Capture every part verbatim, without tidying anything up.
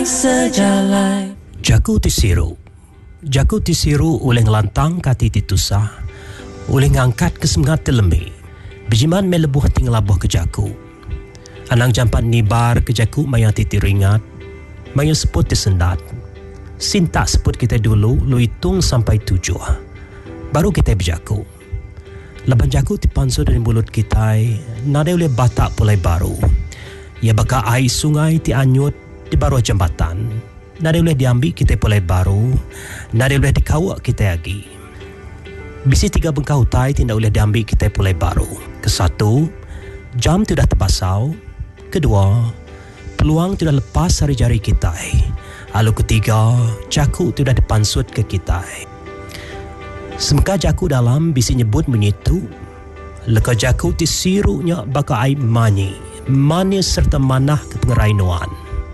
sejalan. Jaku tisiru. Jaku tisiru oleh ngelantang kati titusah. Oleh ngangkat kesemangat telemi. Bijiman melebuh tinglabuh ke jaku. Anang jampan nibar ke jaku maya titi ringat. Maya seput disendat. Sintak seput kita dulu, lu hitung sampai tujuh. Baru kita berjaku. Laban jaku dipansur dari mulut kita, nada oleh batak pulai baru. Ia bakal air sungai ti anyut di bawah jambatan. Nada boleh diambil kita pulai baru. Nada boleh dikawak kita lagi. Bisi tiga bengkau tai tidak boleh diambil kita pulai baru. Kesatu, jam tidak terbasau. Kedua, peluang tidak lepas dari jari kita. Lalu ketiga, jaku tidak dipansut ke kita. Semeka jaku dalam bisi nyebut menyitu. Leka jaku tisiruknya bakal air mani. Mani serta manah ke pengerainuan.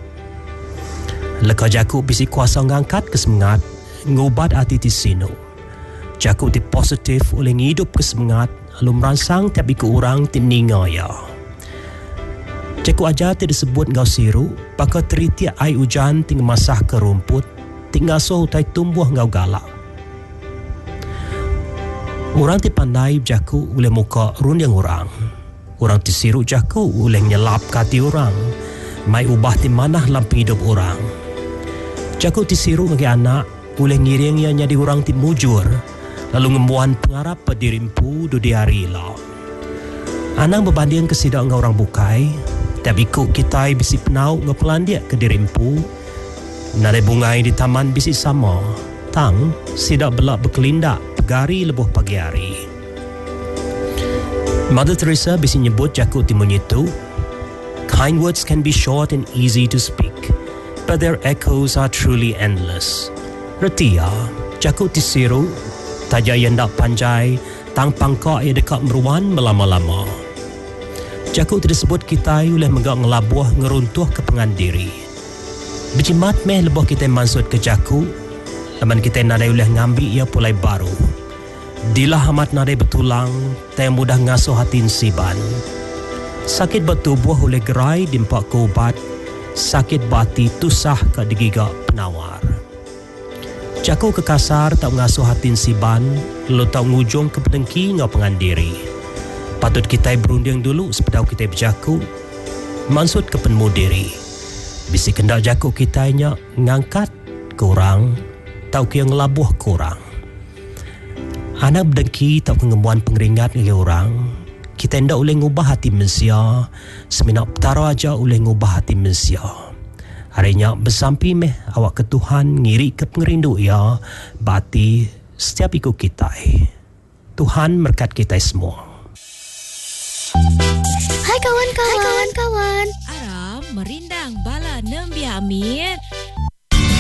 Leka jaku bisi kuasa ngangkat kesemangat, ngubat hati di sino. Jaku di positif oleh hidup kesemangat, lalu merangsang tapi ke orang tininga ya. Jaku aja tidak disebut ngau siru, pakal teritiak air hujan tinggal masah ke rumput, tinggal so hutai tumbuh ngau galak. Orang dipandai jaku oleh muka runding orang. Orang disiru jaku oleh nyelap kati orang. Mai ubah di manah lampu hidup orang. Jaku disiru bagi anak oleh ngiringnya jadi orang ti mujur. Lalu ngembuan pengarap pedirimpu do diari lah. Anang berbanding kesidak dengan orang bukai. Tapi ikut kita bisi penau ngepelandiak ke dirimpu. Nada bungai di taman bisi sama. Tang sidak belak berkelindak pegari lebuh pagi hari. Mother Teresa bisi nyebut jaku timun itu, kind words can be short and easy to speak, but their echoes are truly endless. Retia, jaku tisiru, taja yendak panjai, tang pangkak ia dekat meruan melama-lama. Jaku tersebut kita oleh menggak ngelabuh ngeruntuh ke pengandiri. Biji mat meh lebuh kita mansut ke jaku, laman kita nadai oleh ngambil ia pulai baru. Dilah amat nadai betulang, tak mudah ngasuh hati siban. Sakit bertubuh oleh gerai dimpak ke ubat, sakit bati tusah ke digigak penawar. Jaku ke kasar tak ngasuh hati siban, lalu tak ngujung ke pedengki ngau pengandiri. Patut kita berunding dulu sepedau kita berjaku, maksud ke penmu diri. Bisi kendak jaku kitanya ngangkat kurang, tau ke yang labuh kurang. Anak berdengki tak pengembuan pengeringat dengan orang. Kita hendak boleh ngubah hati manusia. Seminak petara aja boleh ngubah hati manusia. Harinya bersampi meh awak ke Tuhan ngiri ke pengerindu ya. Bati setiap ikut kita. Tuhan berkat kita semua. Hai kawan-kawan. Hai kawan-kawan. Aram merindang bala nembia amit.